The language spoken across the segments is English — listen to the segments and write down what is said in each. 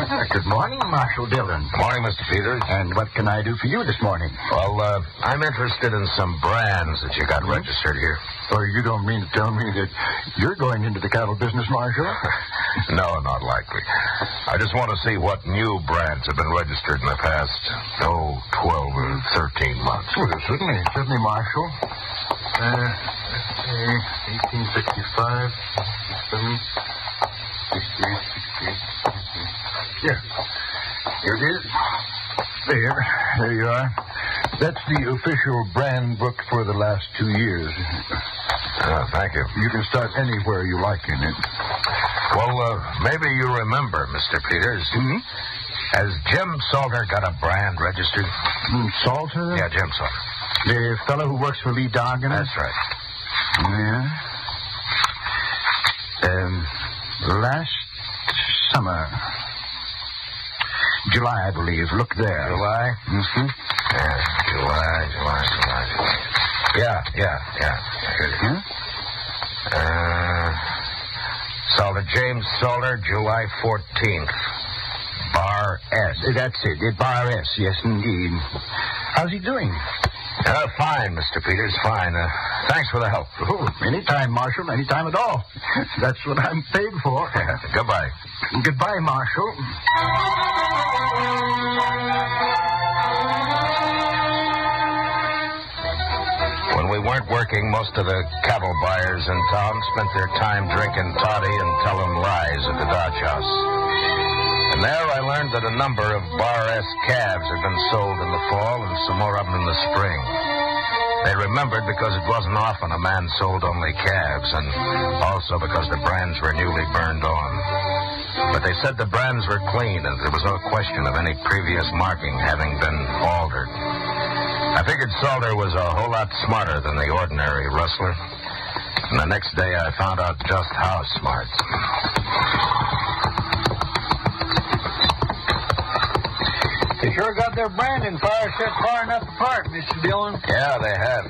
Good morning, Marshal Dillon. Morning, Mr. Peters. And what can I do for you this morning? Well, I'm interested in some brands that you got registered here. Oh, you don't mean to tell me that you're going into the cattle business, Marshal? No, not likely. I just want to see what new brands have been registered in the past, 12 or 13 months. Well, certainly, Marshal. 1865, 67, 68, 68. Yeah. Here it is. There you are. That's the official brand book for the last 2 years. Thank you. You can start anywhere you like in it. Well, maybe you remember, Mr. Peters. Mm-hmm. Has Jim Salter got a brand registered? Salter? Yeah, Jim Salter. The fellow who works for Lee Dargan? That's right. Yeah. Last summer. July, I believe. Look there. July? Mm-hmm. July. Yeah. Here it is. Salter, James Salter, July 14th. Bar S. That's it. Bar S, yes, indeed. How's he doing? Fine, Mr. Peters, fine. Thanks for the help. Oh, anytime, Marshal, anytime at all. That's what I'm paid for. Goodbye. Goodbye, Marshal. When we weren't working, most of the cattle buyers in town spent their time drinking toddy and telling lies at the Dodge House. And there I learned that a number of Bar S calves had been sold in the fall and some more of them in the spring. They remembered because it wasn't often a man sold only calves, and also because the brands were newly burned on. But they said the brands were clean, and there was no question of any previous marking having been altered. I figured Salter was a whole lot smarter than the ordinary rustler. And the next day I found out just how smart. They sure got their branding fire set far enough apart, Mr. Dillon. Yeah, they have.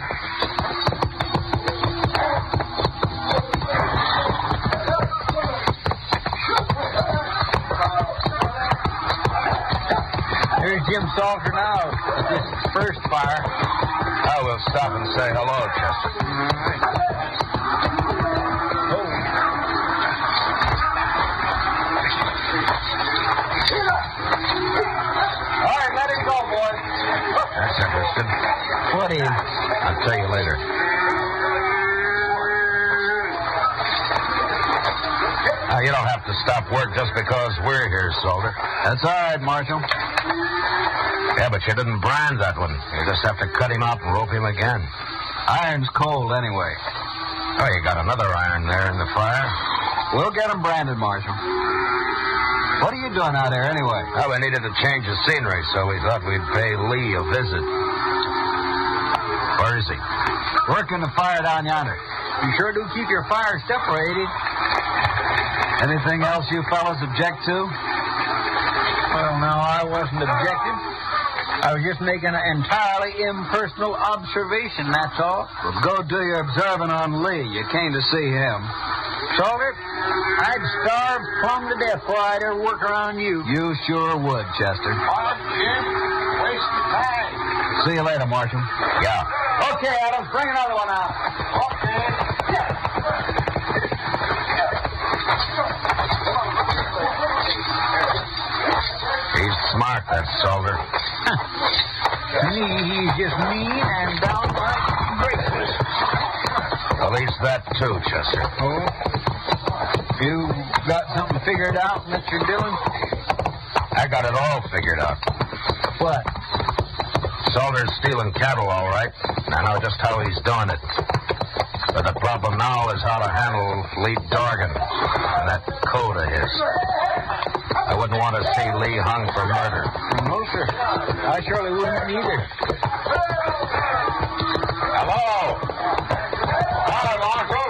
There's Jim Salter now at this first fire. I will stop and say hello, Chester. All right, let it go, boys. That's interesting. What is? I'll tell you later. Now, you don't have to stop work just because we're here, Salter. That's all right, Marshal. Yeah, but you didn't brand that one. You just have to cut him out and rope him again. Iron's cold anyway. Oh, you got another iron there in the fire? We'll get him branded, Marshal. What are you doing out there anyway? Oh, we needed to change the scenery, so we thought we'd pay Lee a visit. Where is he? Working the fire down yonder. You sure do keep your fire separated. Anything else you fellas object to? Well, no, I wasn't objecting. I was just making an entirely impersonal observation, that's all. Well, go do your observing on Lee. You came to see him. Salter, I'd starve plumb to death before I'd ever work around you. You sure would, Chester. What, Jim? Wasting time. See you later, Marshal. Yeah. Okay, Adams, bring another one out. Okay. He's smart, that Salter. To me, he's just mean and downright graceless. Well, he's that too, Chester. Oh? You got something figured out, Mr. Dillon? I got it all figured out. What? Salter's stealing cattle, all right. I know just how he's doing it. But the problem now is how to handle Lee Dargan and that code of his. I wouldn't want to see Lee hung for murder. No, sir. I surely wouldn't either. Hello? Hi, Marshal.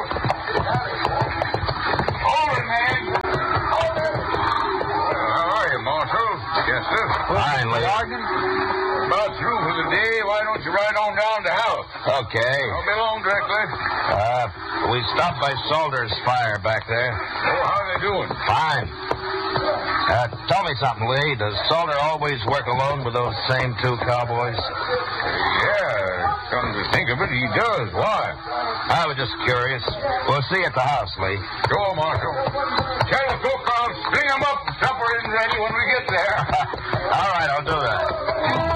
Hold it, man. Hold it. How are you, Marshal? Yes, sir. Fine, Lee. About through for the day. Why don't you ride on down to the house? Okay. I'll be along directly. We stopped by Salter's fire back there. Oh, how are they doing? Fine. tell me something, Lee. Does Salter always work alone with those same two cowboys? Yeah, come to think of it, he does. Why? I was just curious. We'll see you at the house, Lee. Sure, Marshal. Tell the cook I'll string him up and supper isn't ready when we get there. All right, I'll do that.